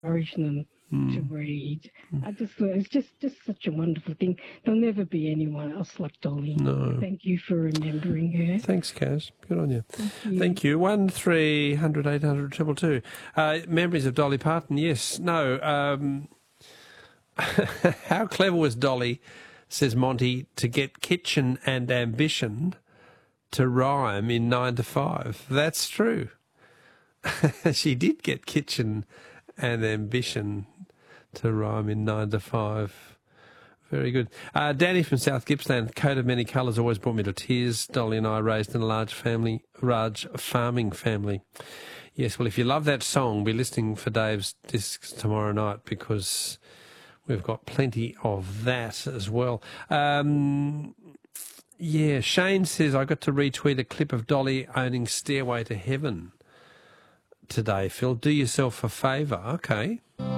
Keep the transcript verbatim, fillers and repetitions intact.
encourage them Mm. to read. I just thought it's just, just such a wonderful thing. There'll never be anyone else like Dolly. No. Thank you for remembering her. Thanks, Kaz. Good on you. Thank you. Thank you. One three hundred eight hundred two two two. Uh, memories of Dolly Parton? Yes. No. Um, how clever was Dolly, says Monty, to get kitchen and ambition to rhyme in nine to five? That's true. She did get kitchen and ambition to rhyme in nine to five. Very good. Uh, Danny from South Gippsland, coat of many colours always brought me to tears. Dolly and I raised in a large family, large farming family. Yes, well, if you love that song, be listening for Dave's discs tomorrow night because we've got plenty of that as well. Um, yeah, Shane says, I got to retweet a clip of Dolly owning Stairway to Heaven today, Phil. Do yourself a favour. Okay.